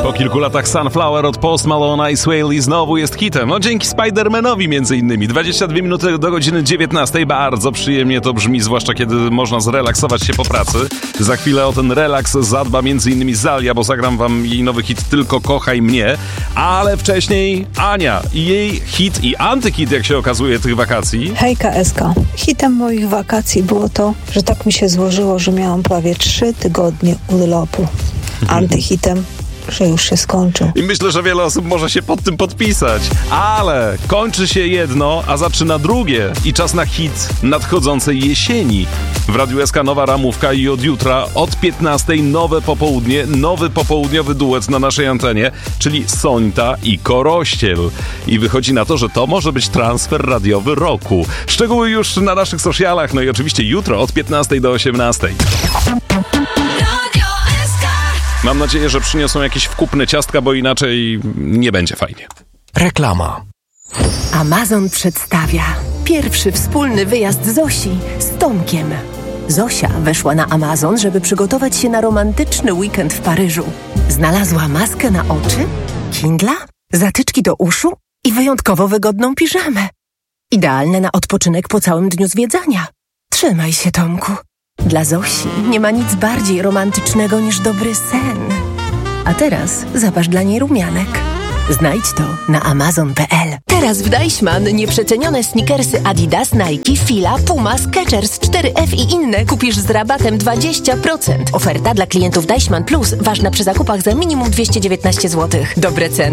Po kilku latach Sunflower od Post Malone i Swaley znowu jest hitem. No dzięki Spider-Manowi między innymi. 22 minuty do godziny 19. Bardzo przyjemnie to brzmi, zwłaszcza kiedy można zrelaksować się po pracy. Za chwilę o ten relaks zadba między innymi Zalia, bo zagram wam jej nowy hit Tylko kochaj mnie. Ale wcześniej Ania i jej hit i antyhit, jak się okazuje, tych wakacji. Hejka Eska. Hitem moich wakacji było to, że tak mi się złożyło, że miałam prawie 3 tygodnie urlopu. Antyhitem, że już się skończył. I myślę, że wiele osób może się pod tym podpisać. Ale kończy się jedno, a zaczyna drugie. I czas na hit nadchodzącej jesieni. W Radiu SK nowa ramówka i od jutra od 15 nowe popołudnie, nowy popołudniowy duet na naszej antenie, czyli Sońta i Korościel. I wychodzi na to, że to może być transfer radiowy roku. Szczegóły już na naszych socialach, no i oczywiście jutro od 15 do 18. Mam nadzieję, że przyniosą jakieś wkupne ciastka, bo inaczej nie będzie fajnie. Reklama. Amazon przedstawia pierwszy wspólny wyjazd Zosi z Tomkiem. Zosia weszła na Amazon, żeby przygotować się na romantyczny weekend w Paryżu. Znalazła maskę na oczy, Kindla, zatyczki do uszu i wyjątkowo wygodną piżamę. Idealne na odpoczynek po całym dniu zwiedzania. Trzymaj się, Tomku. Dla Zosi nie ma nic bardziej romantycznego niż dobry sen. A teraz zaparz dla niej rumianek. Znajdź to na amazon.pl. Teraz w Deichmann nieprzecenione sneakersy Adidas, Nike, Fila, Puma, Skechers, 4F i inne kupisz z rabatem 20%. Oferta dla klientów Deichmann Plus ważna przy zakupach za minimum 219 zł. Dobre ceny.